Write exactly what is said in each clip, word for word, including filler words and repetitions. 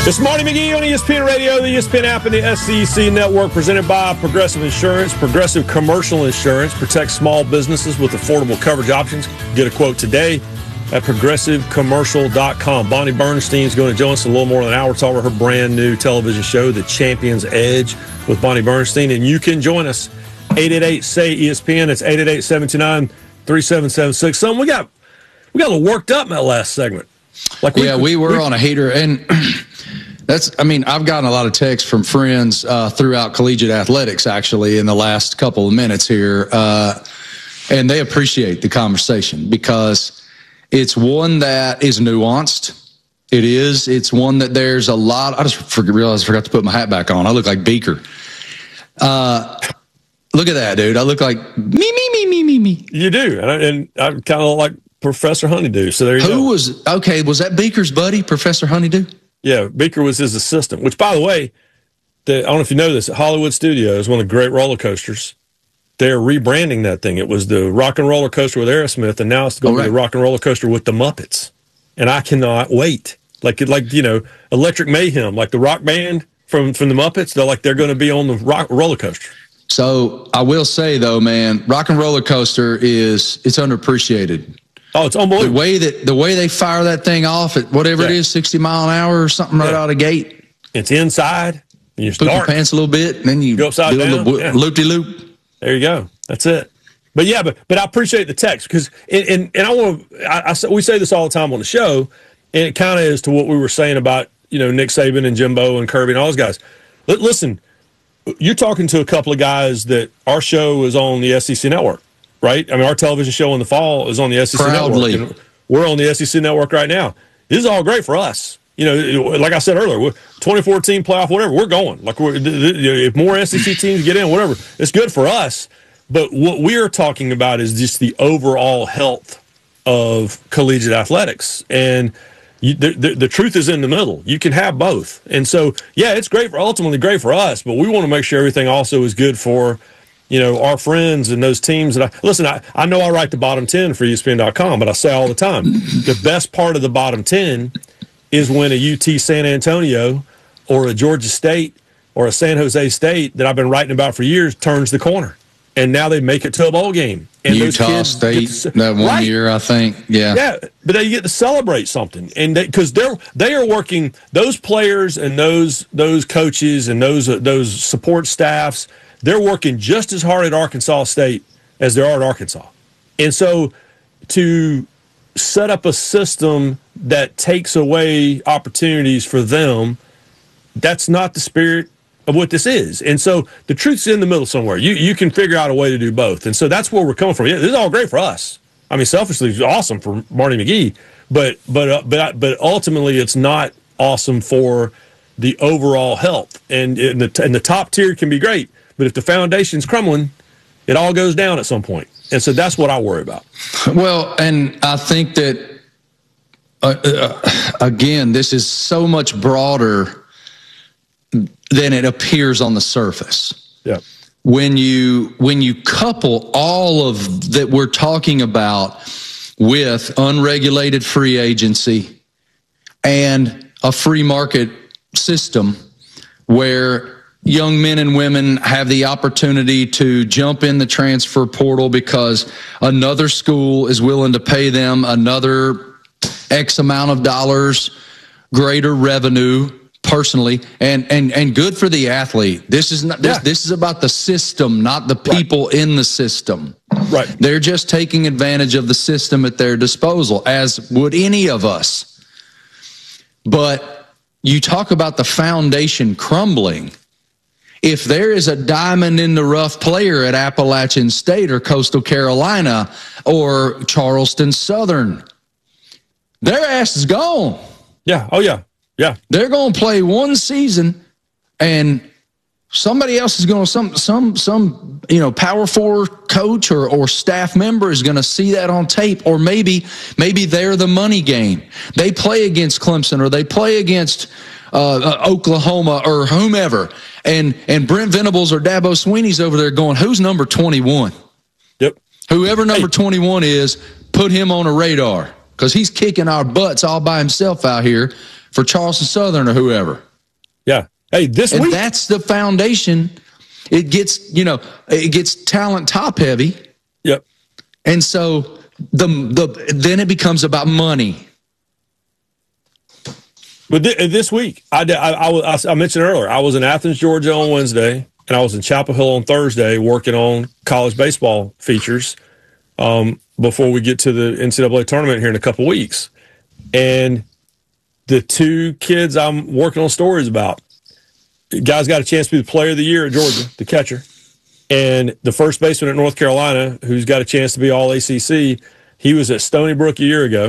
It's Marty McGee on E S P N Radio, the E S P N app, and the S E C Network, presented by Progressive Insurance. Progressive Commercial Insurance protects small businesses with affordable coverage options. Get a quote today at progressive commercial dot com. Bonnie Bernstein is going to join us in a little more than an hour to talk about her brand new television show, The Champion's Edge, with Bonnie Bernstein. And you can join us, eight eight eight, S A Y, E S P N. It's eight eight eight, seven two nine, three seven seven six. Son, we got, we got a little worked up in that last segment. Like we, yeah, we were we, on a hater, and that's, I mean, I've gotten a lot of texts from friends uh, throughout collegiate athletics, actually, in the last couple of minutes here, uh, and they appreciate the conversation because it's one that is nuanced. It is. It's one that there's a lot. I just forget, realized I forgot to put my hat back on. I look like Beaker. Uh, look at that, dude. I look like me, me, me, me, me, me. You do, and I, and I kind of like Professor Honeydew. So there you Who go. Who was, okay, was that Beaker's buddy, Professor Honeydew? Yeah, Beaker was his assistant, which, by the way, the, I don't know if you know this, Hollywood Studios, one of the great roller coasters, they're rebranding that thing. It was the Rock and Roller Coaster with Aerosmith, and now it's going to be the Rock and Roller Coaster with the Muppets. And I cannot wait. Like, like you know, Electric Mayhem, like the rock band from, from the Muppets, they're like they're going to be on the rock, roller coaster. So I will say, though, man, Rock and Roller Coaster is, it's underappreciated. Oh, it's unbelievable. The way that the way they fire that thing off at whatever yeah. it is, sixty mile an hour or something right yeah. out of the gate. It's inside. And you Poop your pants a little bit, and then you go upside do down. a little yeah. loop-de-loop. There you go. That's it. But yeah, but but I appreciate the text because and, and and I want to. I, I we say this all the time on the show, and it kind of is to what we were saying about you know Nick Saban and Jimbo and Kirby and all those guys. L- listen, you're talking to a couple of guys that our show is on the S E C Network, right? I mean, our television show in the fall is on the S E C Proudly. Network. And we're on the S E C Network right now. This is all great for us. You know, like I said earlier, twenty fourteen playoff, whatever, we're going. Like, we're, if more S E C teams get in, whatever, it's good for us. But what we're talking about is just the overall health of collegiate athletics. And you, the, the, the truth is in the middle. You can have both. And so, yeah, it's great for ultimately great for us, but we want to make sure everything also is good for you know, our friends and those teams that I listen, I, I know I write the bottom ten for E S P N dot com, but I say all the time, the best part of the bottom ten is when a U T San Antonio or a Georgia State or a San Jose State that I've been writing about for years turns the corner. And now they make it to a bowl game. And Utah those State, to, that one right. year, I think. Yeah. Yeah, but they get to celebrate something. And because they, they're they are working, those players and those those coaches and those uh, those support staffs, they're working just as hard at Arkansas State as they are at Arkansas. And so to set up a system that takes away opportunities for them, that's not the spirit of what this is. And so the truth's in the middle somewhere. You you can figure out a way to do both. And so that's where we're coming from. Yeah, this is all great for us. I mean, selfishly, it's awesome for Marty McGee, but but uh, but but ultimately, it's not awesome for the overall health. And, and the and the top tier can be great. But if the foundation's crumbling, it all goes down at some point. And so that's what I worry about. Well, and I think that, uh, uh, again, this is so much broader than it appears on the surface. Yeah. When you when you couple all of that we're talking about with unregulated free agency and a free market system where young men and women have the opportunity to jump in the transfer portal because another school is willing to pay them another X amount of dollars, greater revenue personally, and and and good for the athlete. This is not this, yeah. this is about the system, not the people right. in the system. Right. They're just taking advantage of the system at their disposal, as would any of us. But you talk about the foundation crumbling. If there is a diamond in the rough player at Appalachian State or Coastal Carolina or Charleston Southern, their ass is gone. Yeah. Oh, yeah. Yeah. They're going to play one season and somebody else is going to, some, some, some, you know, Power Four coach or, or staff member is going to see that on tape, or maybe, maybe they're the money game. They play against Clemson or they play against uh, uh, Oklahoma or whomever. And and Brent Venables or Dabo Swinney's over there going, who's number twenty-one? Yep. Whoever number hey. twenty-one is, put him on a radar because he's kicking our butts all by himself out here for Charleston Southern or whoever. Yeah. Hey, this and week. That's the foundation. It gets, you know, it gets talent top heavy. Yep. And so the the then it becomes about money. But th- this week, I, I, I, I mentioned earlier, I was in Athens, Georgia on Wednesday, and I was in Chapel Hill on Thursday working on college baseball features um, before we get to the N C double A tournament here in a couple weeks. And the two kids I'm working on stories about, the guy's got a chance to be the player of the year at Georgia, the catcher. And the first baseman at North Carolina, who's got a chance to be all A C C, he was at Stony Brook a year ago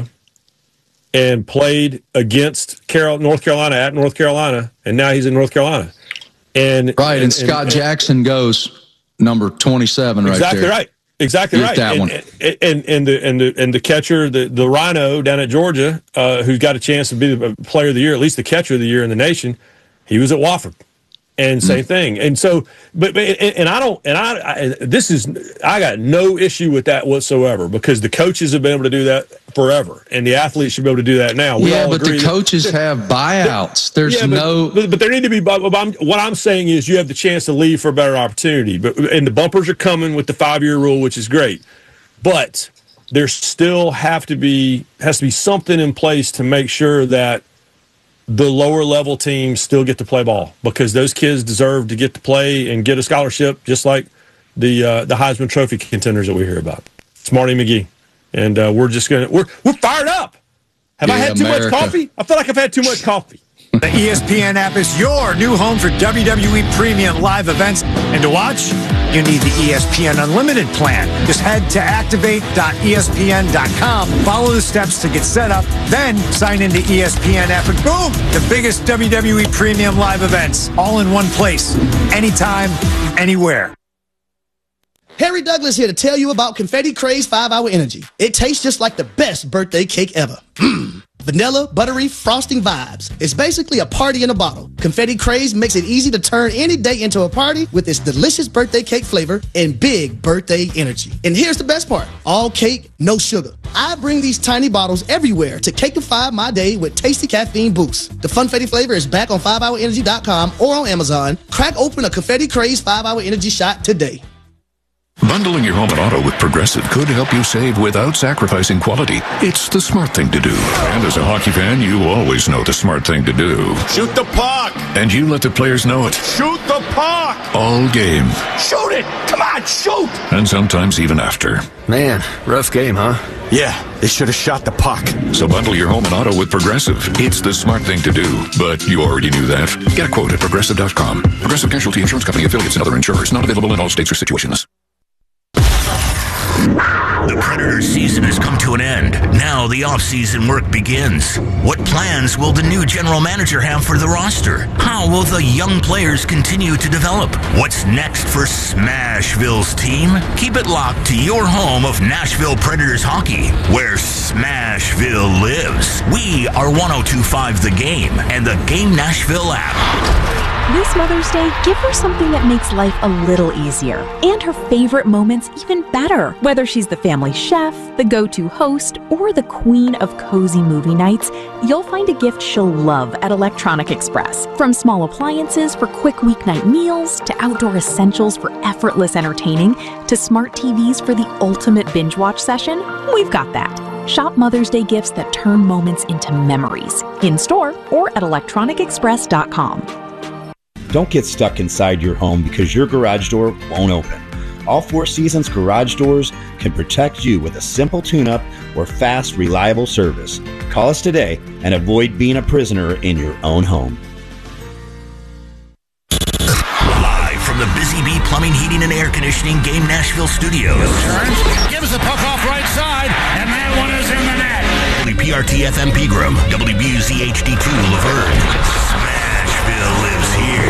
and played against Carol, North Carolina at North Carolina, and now he's in North Carolina. And right, and, and Scott and, Jackson goes number twenty-seven right exactly there. Right. Exactly Get right. That and, one. And, and, and, the, and, the, and the catcher, the, the Rhino down at Georgia, uh, who's got a chance to be the player of the year, at least the catcher of the year in the nation, he was at Wofford. And same mm-hmm. thing. And so, but, but and, and I don't, and I, I, this is, I got no issue with that whatsoever because the coaches have been able to do that forever and the athletes should be able to do that now. We yeah, all but agree the coaches that, have buyouts. There's yeah, but, no, but, but there need to be, but I'm, what I'm saying is you have the chance to leave for a better opportunity. But, and the bumpers are coming with the five year rule, which is great. But there still have to be, has to be something in place to make sure that the lower level teams still get to play ball because those kids deserve to get to play and get a scholarship just like the uh, the Heisman Trophy contenders that we hear about. It's Marty McGee. And uh, we're just going to, we're we're fired up. Have yeah, I had too America. much coffee? I feel like I've had too much coffee. The E S P N app is your new home for W W E premium live events. And to watch, you need the E S P N Unlimited plan. Just head to activate dot E S P N dot com, follow the steps to get set up, then sign into E S P N app, and boom, the biggest W W E premium live events, all in one place, anytime, anywhere. Harry Douglas here to tell you about Confetti Craze five hour Energy. It tastes just like the best birthday cake ever. Mmm. Vanilla, buttery, frosting vibes. It's basically a party in a bottle. Confetti Craze makes it easy to turn any day into a party with its delicious birthday cake flavor and big birthday energy. And here's the best part. All cake, no sugar. I bring these tiny bottles everywhere to cakeify my day with tasty caffeine boost. The Funfetti flavor is back on five hour energy dot com or on Amazon. Crack open a Confetti Craze five hour Energy shot today. Bundling your home and auto with Progressive could help you save without sacrificing quality. It's the smart thing to do. And as a hockey fan, you always know the smart thing to do. Shoot the puck! And you let the players know it. Shoot the puck! All game. Shoot it! Come on, shoot! And sometimes even after. Man, rough game, huh? Yeah, they should have shot the puck. So bundle your home and auto with Progressive. It's the smart thing to do. But you already knew that. Get a quote at Progressive dot com. Progressive Casualty Insurance Company affiliates and other insurers. Not available in all states or situations. The Predators season has come to an end. Now the off-season work begins. What plans will the new general manager have for the roster? How will the young players continue to develop? What's next for Smashville's team? Keep it locked to your home of Nashville Predators hockey, where Smashville lives. We are one oh two point five The Game and the Game Nashville app. This Mother's Day, give her something that makes life a little easier and her favorite moments even better. Whether she's the family chef, the go-to host, or the queen of cozy movie nights, you'll find a gift she'll love at Electronic Express. From small appliances for quick weeknight meals, to outdoor essentials for effortless entertaining, to smart T Vs for the ultimate binge watch session, we've got that. Shop Mother's Day gifts that turn moments into memories, in-store or at electronic express dot com. Don't get stuck inside your home because your garage door won't open. All Four Seasons garage doors can protect you with a simple tune-up or fast, reliable service. Call us today and avoid being a prisoner in your own home. Live from the Busy Bee Plumbing, Heating, and Air Conditioning Game Nashville Studios. Turns, gives the puck off right side, and that one is in the net. W P R T F M Pegram, W B U Z H D two Laverne. Smashville lives here.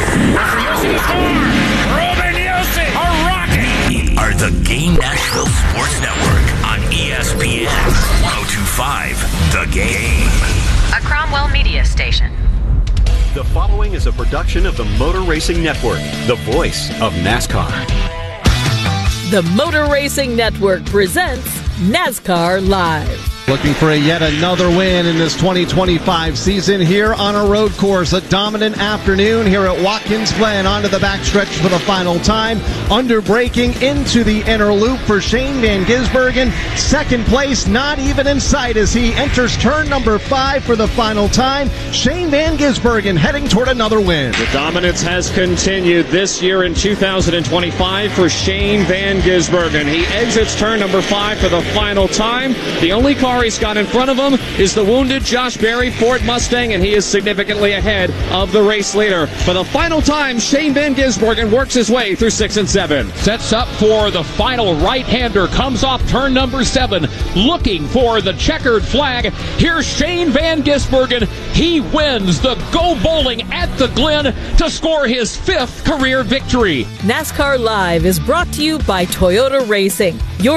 Ruben Yossi, a rocket. We are the Game Nashville Sports Network on E S P N one oh two point five The Game. A Cromwell Media Station. The following is a production of the Motor Racing Network, the voice of NASCAR. The Motor Racing Network presents NASCAR Live. Looking for a yet another win in this twenty twenty-five season here on a road course. A dominant afternoon here at Watkins Glen. Onto the backstretch for the final time. Under braking into the inner loop for Shane Van Gisbergen. Second place not even in sight as he enters turn number five for the final time. Shane Van Gisbergen heading toward another win. The dominance has continued this year in two thousand twenty-five for Shane Van Gisbergen. He exits turn number five for the final time. The only car he's got in front of him is the wounded Josh Berry Ford Mustang, and he is significantly ahead of the race leader. For the final time, Shane Van Gisbergen works his way through six and seven. Sets up for the final right-hander, comes off turn number seven, looking for the checkered flag. Here's Shane Van Gisbergen. He wins the Go Bowling at the Glen to score his fifth career victory. NASCAR Live is brought to you by Toyota Racing. Your